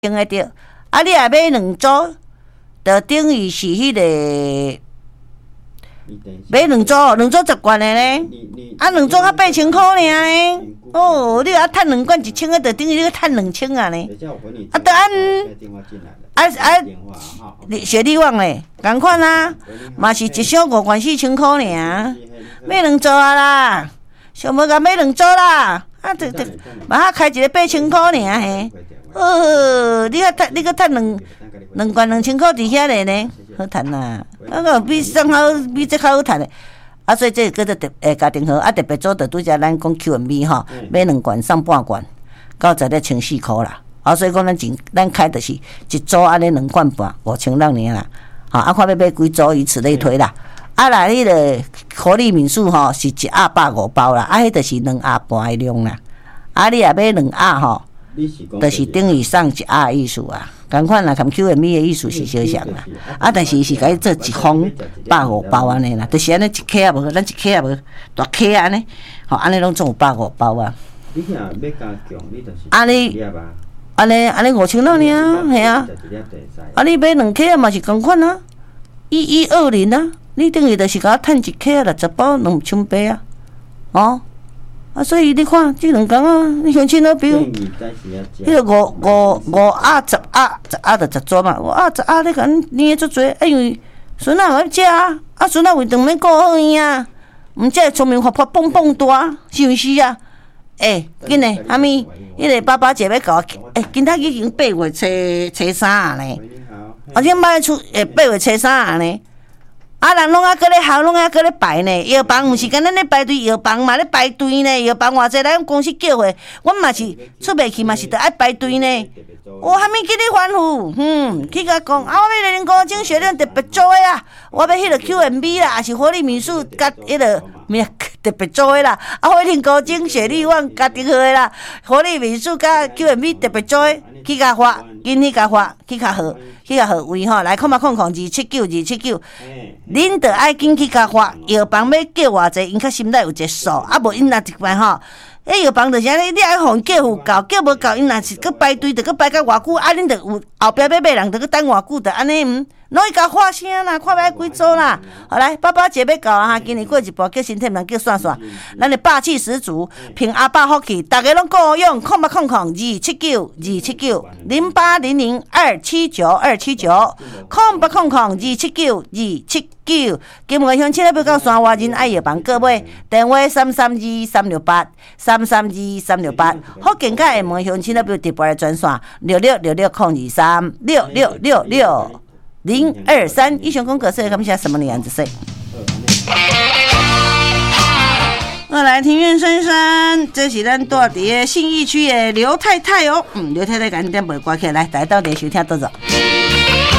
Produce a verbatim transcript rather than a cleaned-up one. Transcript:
用得着。啊，你若买两组，就等于是迄、那个买两组，两组十罐的呢。啊，两组才八千块尔呢。哦，你啊趁两罐一千个，就等于你去趁两千啊呢。啊，得按啊啊，雪莉网嘞，共款啊，嘛是一箱五罐四千块尔，买两组啊啦，上无甲买两组啦。啊，对对，嘛哈开一个八千块尔嘿。哦，你较趁，你搁趁两两罐两千块伫遐咧呢，好趁啦。啊个比上好，比这较好趁咧。啊，所以这个叫做特诶家庭号，啊特别做着拄则咱讲 Q M B 吼，买两罐送半罐，到十咧千四箍啦。啊，所以讲咱真咱开的是一组安尼两罐半五千六年啦。啊，啊看要买几组，以此类推啦。啊啦，迄个活力民宿吼是一盒百五包啦，啊，迄就是两盒半的量啦。啊，你若买两盒吼。就是等于送一盒的意思啊，同款啦，跟 Q M B 的意思是相像啦。啊，但是是甲伊做一封百五包安尼啦，就是安尼一克也无，咱一克也无，大克安尼，吼安尼拢总有百五包啊。 你若要加强，你就是安尼安尼安尼五千六尔，系啊。啊，你买两克啊嘛是共款啊，一一二零啊，你等于就是甲我趁一克啊，六十包两千八啊，哦。啊，所以你看，即两工啊，你乡亲那边，迄个五五五鸭十鸭，十鸭就十组嘛，五鸭十鸭你讲捏足多，因为孙仔要食啊，啊孙仔胃肠免顾好伊啊，毋食聪明活泼蹦蹦大，是毋是啊？诶、欸，紧诶，阿咪，迄个爸爸姐要甲我，诶、欸，今仔已经八月初初三啊呢，啊，即摆出诶八月初三啊呢。啊，人拢啊，搁咧校，拢啊，搁咧排呢。药房毋是干咱咧排队，药房嘛咧排队呢。药房偌济来，咱公司叫货，阮嘛是出袂去，嘛是得爱排队呢。我还没给你反复，嗯，去甲讲，啊，我要来恁高精学院特别做诶啦，我要迄个 Q M B 啦，也是活力民宿甲迄个咩特别做诶啦，啊，活力高精雪莉网家庭号诶啦，活力民宿甲 Q M B 特别做诶，去甲发，紧去甲发，去甲号，去甲号位吼，来，空嘛空空二七九二七九，恁着爱紧去甲发，药房要叫偌济，因较心内有一个数，啊，无因若一摆吼。迄药房就是安尼，你爱互因叫有够，叫无够，因若是搁排队，着搁排到偌久，啊，恁着有后壁要买人，着搁等偌久，着安尼毋，拢伊甲发声啦，看要爱几组啦。好来，爸爸节要到啊哈，今年过一步，叫身体毋通叫算算，咱的霸气十足，凭阿爸福气，逐个拢够用，空八空空二七九二七九零八零零二七九二七九，空八空空二七九二七九。金门乡亲咧要到山外人爱药房购买，电话三三二三六八三三二三六八。福建甲厦门乡亲咧要直播的专线六六六六空二三六六六六零二三。以上讲过说，感谢什么的样子说。我来庭院深深，这是咱住伫信义区的刘太太哦。嗯，刘太太赶紧点背歌起来，来到底收听多少？